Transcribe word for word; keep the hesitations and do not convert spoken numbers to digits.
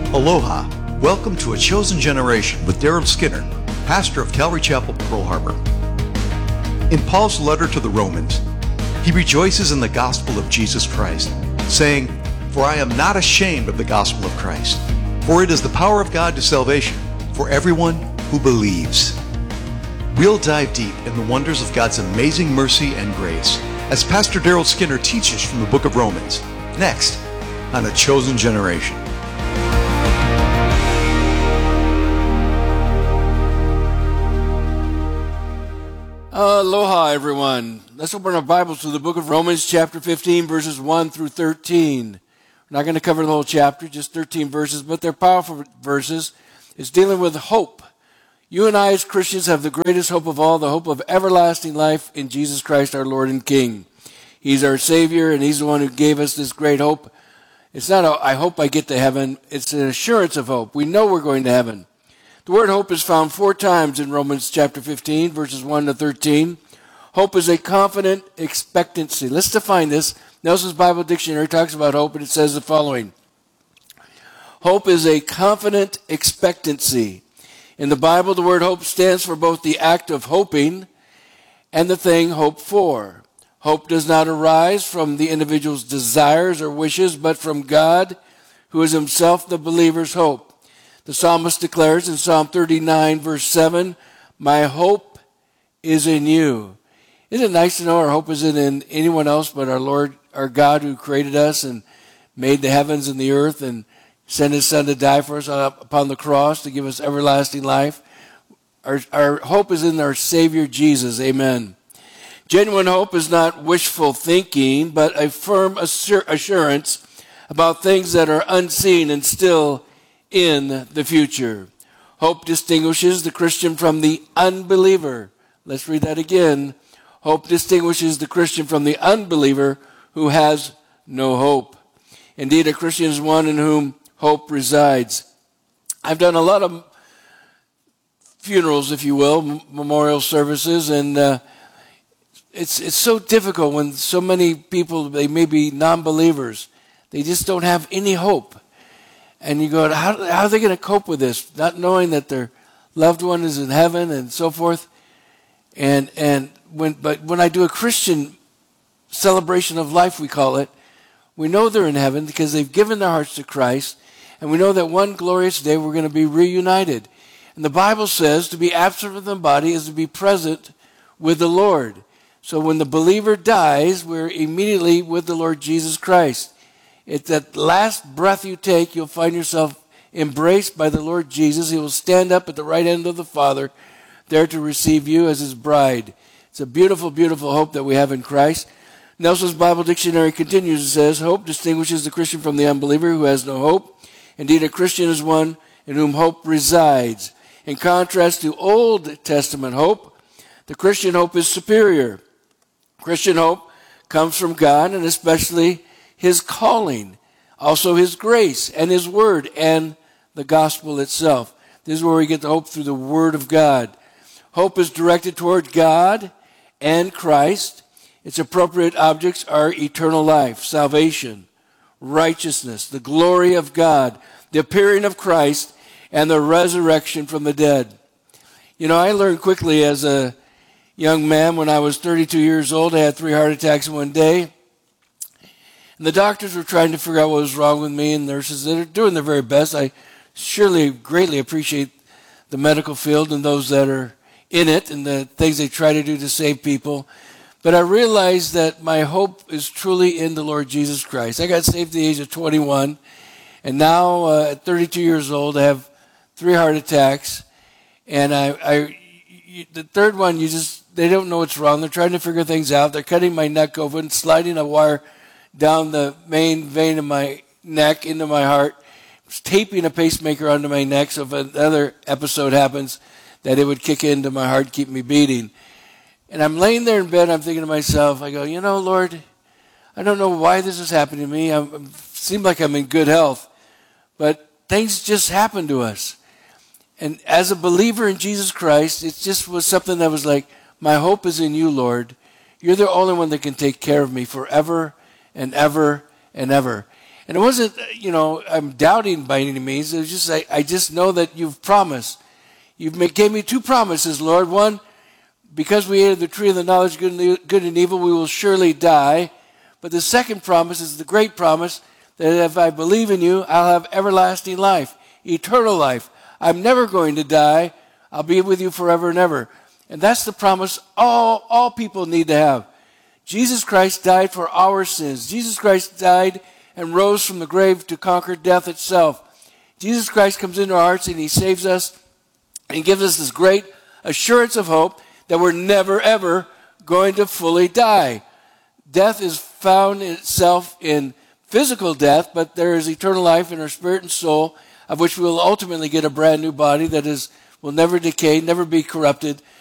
Aloha. Welcome to A Chosen Generation with Daryl Skinner, pastor of Calvary Chapel, Pearl Harbor. In Paul's letter to the Romans, he rejoices in the gospel of Jesus Christ, saying, "For I am not ashamed of the gospel of Christ, for it is the power of God to salvation for everyone who believes." We'll dive deep in the wonders of God's amazing mercy and grace as Pastor Daryl Skinner teaches from the book of Romans, next on A Chosen Generation. Aloha, everyone. Let's open our Bibles to the book of Romans, chapter fifteen, verses one through thirteen. We're not going to cover the whole chapter, just thirteen verses, but they're powerful verses. It's dealing with hope. You and I as Christians have the greatest hope of all, the hope of everlasting life in Jesus Christ, our Lord and King. He's our Savior, and He's the one who gave us this great hope. It's not a, I hope I get to heaven. It's an assurance of hope. We know we're going to heaven. The word hope is found four times in Romans chapter fifteen, verses one to thirteen. Hope is a confident expectancy. Let's define this. Nelson's Bible Dictionary talks about hope, and it says the following. Hope is a confident expectancy. In the Bible, the word hope stands for both the act of hoping and the thing hoped for. Hope does not arise from the individual's desires or wishes, but from God, who is himself the believer's hope. The psalmist declares in Psalm thirty-nine, verse seven, "My hope is in you." Isn't it nice to know our hope isn't in anyone else but our Lord, our God, who created us and made the heavens and the earth and sent His Son to die for us upon the cross to give us everlasting life? Our, our hope is in our Savior Jesus. Amen. Genuine hope is not wishful thinking, but a firm assur- assurance about things that are unseen and still in the future. Hope distinguishes the Christian from the unbeliever. Let's read that again. Hope distinguishes the Christian from the unbeliever who has no hope. Indeed, a Christian is one in whom hope resides. I've done a lot of funerals, if you will, m- memorial services, and uh, it's it's so difficult when so many people, they may be non-believers, they just don't have any hope. And you go, how, how are they going to cope with this? Not knowing that their loved one is in heaven and so forth. And and when but when I do a Christian celebration of life, we call it, we know they're in heaven because they've given their hearts to Christ. And we know that one glorious day we're going to be reunited. And the Bible says to be absent from the body is to be present with the Lord. So when the believer dies, we're immediately with the Lord Jesus Christ. At that last breath you take, you'll find yourself embraced by the Lord Jesus. He will stand up at the right hand of the Father, there to receive you as His bride. It's a beautiful, beautiful hope that we have in Christ. Nelson's Bible Dictionary continues and says, hope distinguishes the Christian from the unbeliever who has no hope. Indeed, a Christian is one in whom hope resides. In contrast to Old Testament hope, the Christian hope is superior. Christian hope comes from God, and especially His calling, also His grace and His word and the gospel itself. This is where we get the hope through the word of God. Hope is directed toward God and Christ. Its appropriate objects are eternal life, salvation, righteousness, the glory of God, the appearing of Christ, and the resurrection from the dead. You know, I learned quickly as a young man when I was thirty-two years old. I had three heart attacks in one day. And the doctors were trying to figure out what was wrong with me, and nurses that are doing their very best. I surely greatly appreciate the medical field and those that are in it and the things they try to do to save people. But I realized that my hope is truly in the Lord Jesus Christ. I got saved at the age of twenty-one, and now uh, at thirty-two years old, I have three heart attacks. And I, I, the third one, you just, they don't know what's wrong. They're trying to figure things out. They're cutting my neck open, sliding a wire down the main vein of my neck into my heart, taping a pacemaker onto my neck so if another episode happens that it would kick into my heart, keep me beating. And I'm laying there in bed, I'm thinking to myself, I go, you know, Lord, I don't know why this is happening to me. I seem like I'm in good health, but things just happen to us. And as a believer in Jesus Christ, it just was something that was like, my hope is in you, Lord. You're the only one that can take care of me forever and ever and ever. And it wasn't, you know, I'm doubting by any means. It was just, I, I just know that you've promised. You gave me two promises, Lord. One, because we ate of the tree of the knowledge of good and, good and evil, we will surely die. But the second promise is the great promise that if I believe in you, I'll have everlasting life, eternal life. I'm never going to die. I'll be with you forever and ever. And that's the promise all, all people need to have. Jesus Christ died for our sins. Jesus Christ died and rose from the grave to conquer death itself. Jesus Christ comes into our hearts and he saves us and gives us this great assurance of hope that we're never, ever going to fully die. Death is found in itself in physical death, but there is eternal life in our spirit and soul, of which we will ultimately get a brand new body that is will never decay, never be corrupted,